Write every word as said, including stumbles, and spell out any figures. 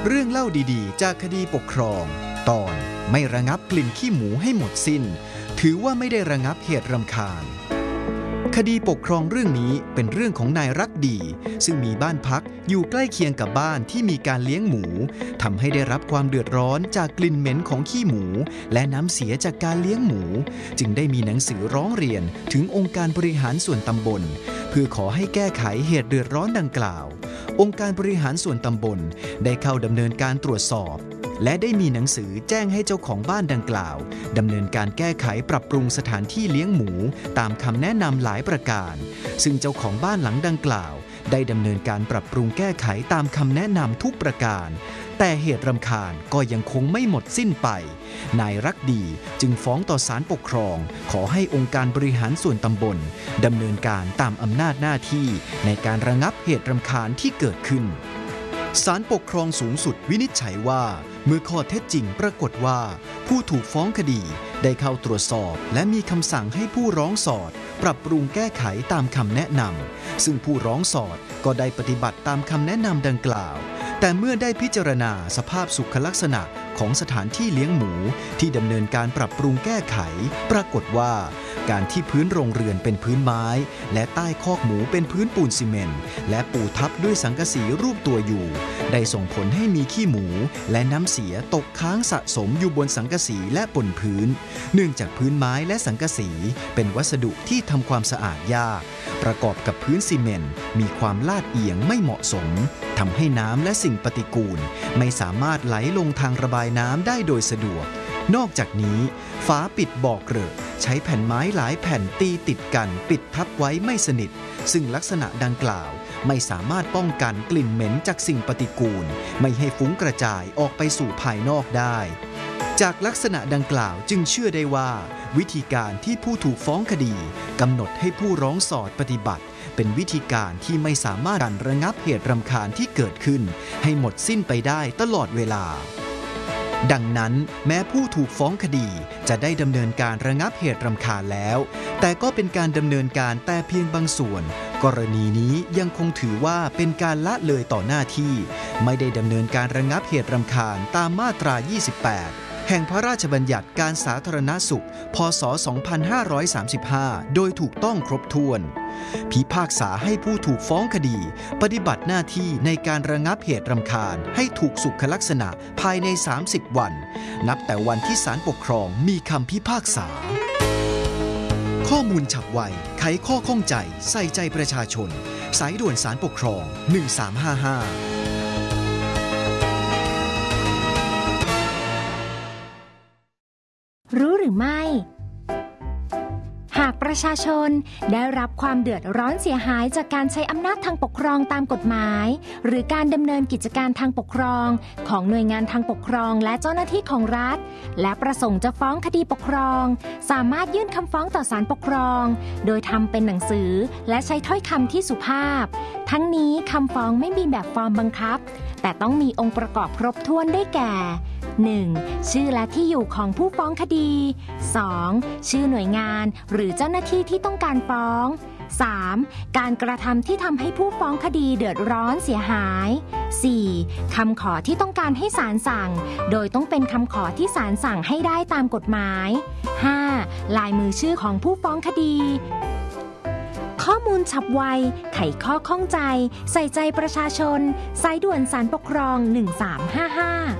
เรื่องเล่าดีๆจากคดีปกครองตอนไม่ระงับกลิ่นขี้หมูให้หมดสิ้นถือว่าไม่ได้ระงับเหตุรำคาญคดีปกครองเรื่องนี้เป็นเรื่องของนายรักดีซึ่งมีบ้านพักอยู่ใกล้เคียงกับบ้านที่มีการเลี้ยงหมูทำให้ได้รับความเดือดร้อนจากกลิ่นเหม็นของขี้หมูและน้ำเสียจากการเลี้ยงหมูจึงได้มีหนังสือร้องเรียนถึงองค์การบริหารส่วนตำบลเพื่อขอให้แก้ไขเหตุเดือดร้อนดังกล่าวองค์การบริหารส่วนตำบลได้เข้าดำเนินการตรวจสอบและได้มีหนังสือแจ้งให้เจ้าของบ้านดังกล่าวดำเนินการแก้ไขปรับปรุงสถานที่เลี้ยงหมูตามคำแนะนำหลายประการซึ่งเจ้าของบ้านหลังดังกล่าวได้ดำเนินการปรับปรุงแก้ไขตามคำแนะนำทุกประการแต่เหตุรำคาญก็ยังคงไม่หมดสิ้นไปนายรักดีจึงฟ้องต่อศาลปกครองขอให้องค์การบริหารส่วนตำบลดำเนินการตามอำนาจหน้าที่ในการระงับเหตุรำคาญที่เกิดขึ้นศาลปกครองสูงสุดวินิจฉัยว่าเมื่อข้อเท็จจริงปรากฏว่าผู้ถูกฟ้องคดีได้เข้าตรวจสอบและมีคำสั่งให้ผู้ร้องสอดปรับปรุงแก้ไขตามคำแนะนำซึ่งผู้ร้องสอดก็ได้ปฏิบัติตามคำแนะนำดังกล่าวแต่เมื่อได้พิจารณาสภาพสุขลักษณะของสถานที่เลี้ยงหมูที่ดำเนินการปรับปรุงแก้ไขปรากฏว่าการที่พื้นโรงเรือนเป็นพื้นไม้และใต้คอกหมูเป็นพื้นปูนซีเมนต์และปูทับด้วยสังกะสีรูปตัวอยู่ได้ส่งผลให้มีขี้หมูและน้ำเสียตกค้างสะสมอยู่บนสังกะสีและบนพื้นเนื่องจากพื้นไม้และสังกะสีเป็นวัสดุที่ทำความสะอาดยากประกอบกับพื้นซีเมนต์มีความลาดเอียงไม่เหมาะสมทำให้น้ำและสิ่งปฏิกูลไม่สามารถไหลลงทางระบายน้ำได้โดยสะดวกนอกจากนี้ฝาปิดบ่อเกลอะใช้แผ่นไม้หลายแผ่นตีติดกันปิดทับไว้ไม่สนิทซึ่งลักษณะดังกล่าวไม่สามารถป้องกันกลิ่นเหม็นจากสิ่งปฏิกูลไม่ให้ฟุ้งกระจายออกไปสู่ภายนอกได้จากลักษณะดังกล่าวจึงเชื่อได้ว่าวิธีการที่ผู้ถูกฟ้องคดีกำหนดให้ผู้ร้องสอดปฏิบัติเป็นวิธีการที่ไม่สามารถระงับเหตุรำคาญที่เกิดขึ้นให้หมดสิ้นไปได้ตลอดเวลาดังนั้นแม้ผู้ถูกฟ้องคดีจะได้ดำเนินการระงับเหตุรำคาญแล้วแต่ก็เป็นการดำเนินการแต่เพียงบางส่วนกรณีนี้ยังคงถือว่าเป็นการละเลยต่อหน้าที่ไม่ได้ดำเนินการระงับเหตุรำคาญตามมาตรายี่สิบแปดแห่งพระราชบัญญัติการสาธารณสุขพ.ศ. สองพันห้าร้อยสามสิบห้าโดยถูกต้องครบถ้วนพิพากษาให้ผู้ถูกฟ้องคดีปฏิบัติหน้าที่ในการระงับเหตุรำคาญให้ถูกสุขลักษณะภายในสามสิบวันนับแต่วันที่ศาลปกครองมีคำพิพากษาข้อมูลฉับไวไขข้อข้องใจใส่ใจประชาชนสายด่วนศาลปกครองหนึ่งสามห้าห้ารู้หรือไม่หากประชาชนได้รับความเดือดร้อนเสียหายจากการใช้อำนาจทางปกครองตามกฎหมายหรือการดำเนินกิจการทางปกครองของหน่วยงานทางปกครองและเจ้าหน้าที่ของรัฐและประสงค์จะฟ้องคดีปกครองสามารถยื่นคำฟ้องต่อศาลปกครองโดยทำเป็นหนังสือและใช้ถ้อยคำที่สุภาพทั้งนี้คำฟ้องไม่มีแบบฟอร์มบังคับแต่ต้องมีองค์ประกอบครบถ้วนได้แก่หนึ่ง ชื่อและที่อยู่ของผู้ฟ้องคดี สอง ชื่อหน่วยงานหรือเจ้าหน้าที่ที่ต้องการฟ้อง สาม การกระทำที่ทำให้ผู้ฟ้องคดีเดือดร้อนเสียหาย สี่ คำขอที่ต้องการให้ศาลสั่งโดยต้องเป็นคำขอที่ศาลสั่งให้ได้ตามกฎหมาย ห้า ลายมือชื่อของผู้ฟ้องคดีข้อมูลฉับไวไขข้อข้องใจใส่ใจประชาชนสายด่วนศาลปกครองหนึ่งสามห้าห้า